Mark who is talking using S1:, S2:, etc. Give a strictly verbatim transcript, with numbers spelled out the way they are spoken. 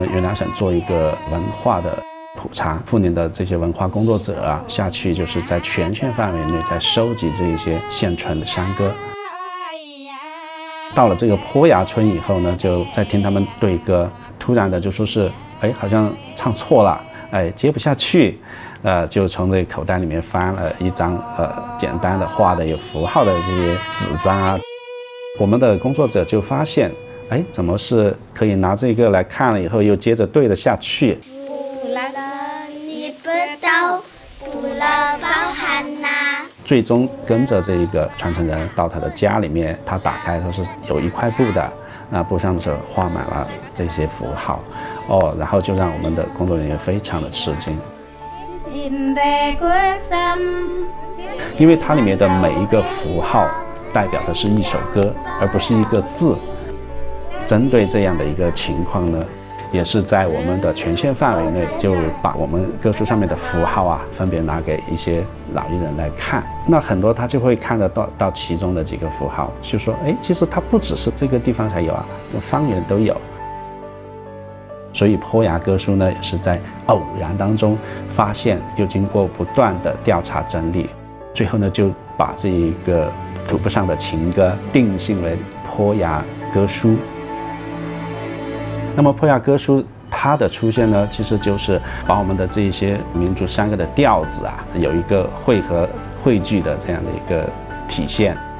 S1: 云南省做一个文化的普查，妇女的这些文化工作者啊，下去就是在全县范围内在收集这一些现存的山歌。到了这个坡崖村以后呢，就在听他们对歌，突然的就说是，哎，好像唱错了，哎，接不下去，呃，就从这个口袋里面翻了一张呃简单的画的有符号的这些纸张啊。我们的工作者就发现，哎，怎么是可以拿这个来看了以后，又接着对得下去？最终跟着这一个传承人到他的家里面，他打开他是有一块布的，那布上是画满了这些符号，哦，然后就让我们的工作人员非常的吃惊，因为它里面的每一个符号代表的是一首歌，而不是一个字。针对这样的一个情况呢，也是在我们的全县范围内，就把我们歌书上面的符号啊，分别拿给一些老艺人来看。那很多他就会看得到到其中的几个符号，就说，哎，其实它不只是这个地方才有啊，这方圆都有。所以坡崖歌书呢，也是在偶然当中发现，又经过不断的调查整理，最后呢，就把这一个土布上的情歌定性为坡崖歌书。那么坡崖歌书它的出现呢，其实就是把我们的这一些民族山歌的调子啊，有一个汇合汇聚的这样的一个体现。